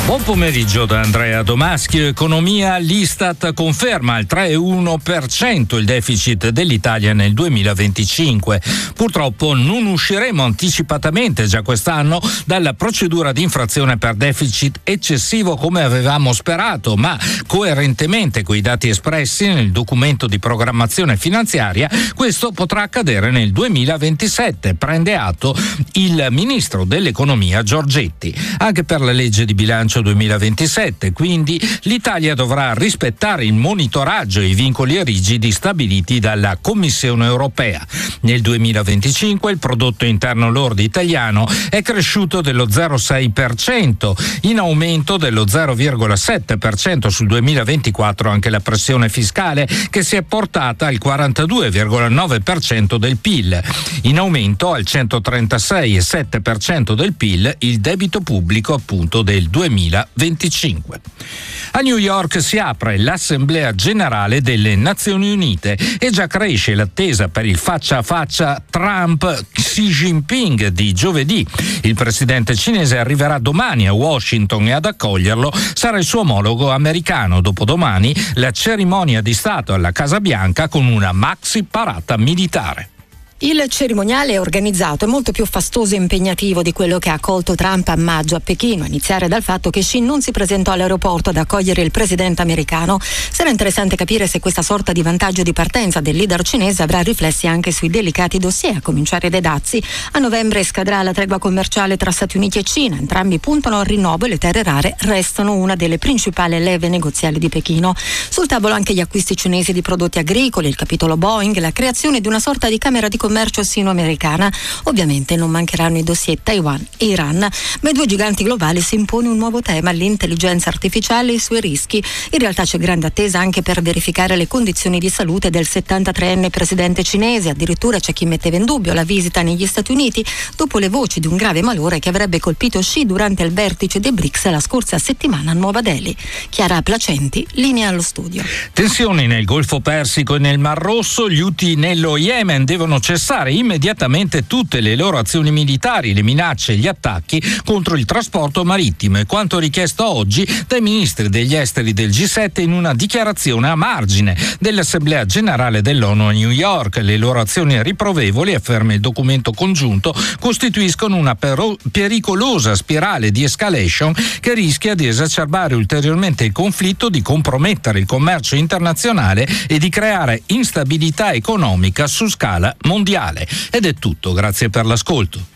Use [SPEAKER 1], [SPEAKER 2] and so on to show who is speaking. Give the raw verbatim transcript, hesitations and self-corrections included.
[SPEAKER 1] Buon pomeriggio da Andrea Domaschio. Economia, l'Istat conferma al tre virgola uno per cento il deficit dell'Italia nel duemilaventicinque. Purtroppo non usciremo anticipatamente già quest'anno dalla procedura di infrazione per deficit eccessivo come avevamo sperato, ma coerentemente coi dati espressi nel documento di programmazione finanziaria questo potrà accadere nel duemilaventisette, prende atto il ministro dell'economia Giorgetti. Anche per la legge di bilancio duemilaventisette, quindi l'Italia dovrà rispettare il monitoraggio e i vincoli rigidi stabiliti dalla Commissione europea. Nel duemilaventicinque il prodotto interno lordo italiano è cresciuto dello zero virgola sei per cento, in aumento dello zero virgola sette per cento sul duemilaventiquattro anche la pressione fiscale, che si è portata al quarantadue virgola nove per cento del P I L, in aumento al centotrentasei virgola sette per cento del P I L il debito pubblico appunto del duemilaventicinque. A New York si apre l'Assemblea Generale delle Nazioni Unite e già cresce l'attesa per il faccia a faccia Trump-Xi Jinping di giovedì. Il presidente cinese arriverà domani a Washington e ad accoglierlo sarà il suo omologo americano. Dopodomani la cerimonia di Stato alla Casa Bianca con una maxi parata militare.
[SPEAKER 2] Il cerimoniale è organizzato è molto più fastoso e impegnativo di quello che ha accolto Trump a maggio a Pechino, a iniziare dal fatto che Xi non si presentò all'aeroporto ad accogliere il presidente americano. Sarà interessante capire se questa sorta di vantaggio di partenza del leader cinese avrà riflessi anche sui delicati dossier, a cominciare dai dazi. A novembre scadrà la tregua commerciale tra Stati Uniti e Cina, entrambi puntano al rinnovo e le terre rare restano una delle principali leve negoziali di Pechino. Sul tavolo anche gli acquisti cinesi di prodotti agricoli, il capitolo Boeing, la creazione di una sorta di camera di commercio sino-americana. Ovviamente non mancheranno i dossier Taiwan e Iran, ma ai due giganti globali si impone un nuovo tema, l'intelligenza artificiale e i suoi rischi. In realtà c'è grande attesa anche per verificare le condizioni di salute del settantatreenne presidente cinese. Addirittura c'è chi metteva in dubbio la visita negli Stati Uniti dopo le voci di un grave malore che avrebbe colpito Xi durante il vertice dei BRICS la scorsa settimana a Nuova Delhi. Chiara Placenti, linea allo studio.
[SPEAKER 1] Tensioni nel Golfo Persico e nel Mar Rosso. Gli Houthi nello Yemen devono cessare immediatamente tutte le loro azioni militari, le minacce e gli attacchi contro il trasporto marittimo, e quanto richiesto oggi dai ministri degli esteri del G sette in una dichiarazione a margine dell'Assemblea Generale dell'ONU a New York. Le loro azioni riprovevoli, afferma il documento congiunto, costituiscono una pero- pericolosa spirale di escalation che rischia di esacerbare ulteriormente il conflitto, di compromettere il commercio internazionale e di creare instabilità economica su scala mondiale. Ed è tutto, grazie per l'ascolto.